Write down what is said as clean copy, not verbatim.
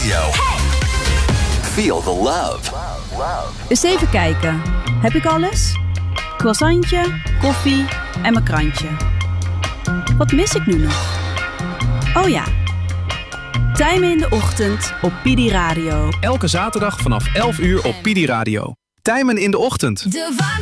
Radio. Feel the love. Eens even kijken. Heb ik alles? Croissantje, koffie en mijn krantje. Wat mis ik nu nog? Oh ja. Tijmen in de ochtend op Pidi Radio. Elke zaterdag vanaf 11 uur op Pidi Radio. Tijmen in de ochtend.